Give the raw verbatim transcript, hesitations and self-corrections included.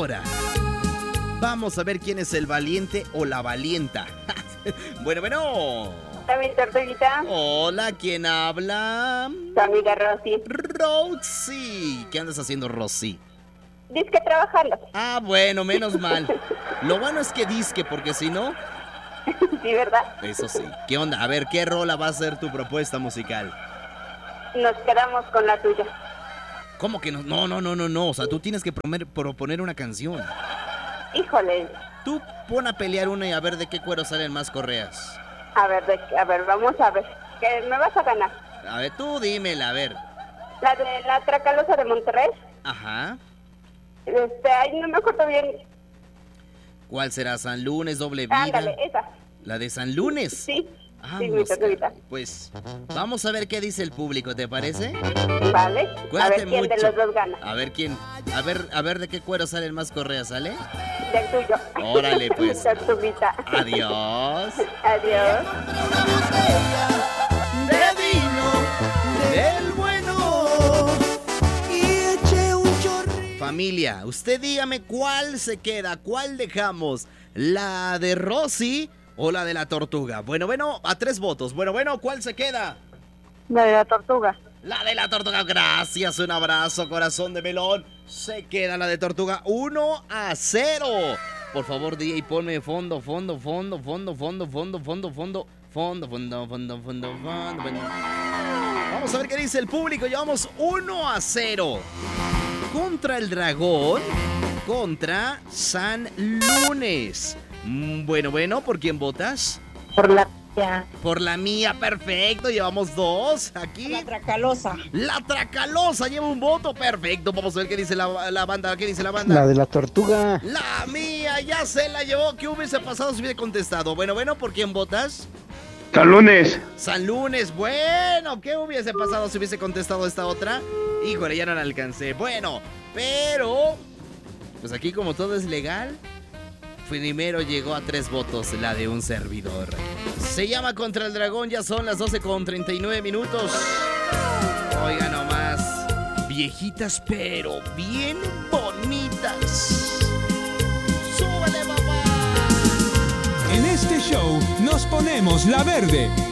ahora vamos a ver quién es el valiente o la valienta. Bueno, bueno. Hola, mi tortuguita. Hola, ¿quién habla? Tu amiga Rosy. Rosy. ¿Qué andas haciendo, Rosy? Disque trabajando. Ah, bueno, menos mal. Lo bueno es que disque, porque si no... Sí, ¿verdad? Eso sí. ¿Qué onda? A ver, ¿qué rola va a ser tu propuesta musical? Nos quedamos con la tuya. ¿Cómo que no? No, no, no, no, no. O sea, tú tienes que promer- proponer una canción. Híjole. Tú pon a pelear una y a ver de qué cuero salen más correas. A ver, de, a ver, vamos a ver. ¿Qué me vas a ganar? A ver, tú dímela, a ver. La de la Tracalosa de Monterrey. Ajá. Este, ahí no me acuerdo bien. ¿Cuál será? ¿San Lunes, doble vida? Ándale, esa. ¿La de San Lunes? Sí. Ah, Sí, mi tortuguita. pues vamos a ver qué dice el público, ¿te parece? Vale. Cuídate a ver quién mucho. de los dos gana. A ver quién. A ver, a ver de qué cuero salen más correas, ¿sale? Del tuyo. Órale, pues. Tortuguita. Adiós. Adiós. De vino, del bueno. Y eché un chorrito. Familia, usted dígame cuál se queda, cuál dejamos. ¿La de Rosy o la de la tortuga? Bueno, bueno, a tres votos. Bueno, bueno, ¿cuál se queda? La de la tortuga. La de la tortuga, gracias, un abrazo, corazón de melón. Se queda la de tortuga, uno a cero. Por favor, D J, ponme fondo, fondo, fondo, fondo, fondo, fondo, fondo, fondo, fondo, fondo, fondo, fondo, fondo, fondo. Vamos a ver qué dice el público, llevamos uno a cero. Contra el dragón, contra San Lunes. Mm, Bueno, bueno, ¿por quién votas? Por la tuya. Por la mía, perfecto, llevamos dos aquí. La Tracalosa. La Tracalosa lleva un voto, perfecto. Vamos a ver qué dice la, la banda, qué dice la banda. La de la tortuga. La mía ya se la llevó. ¿Qué hubiese pasado si hubiese contestado? Bueno, bueno, ¿por quién votas? San Lunes. San Lunes, bueno, ¿qué hubiese pasado si hubiese contestado esta otra? Híjole, ya no la alcancé. Bueno, pero pues aquí como todo es legal, primero llegó a tres votos la de un servidor. Se llama Contra el Dragón, ya son las doce con treinta y nueve minutos. Oiga nomás, viejitas pero bien bonitas. ¡Súbele, papá! En este show nos ponemos la verde.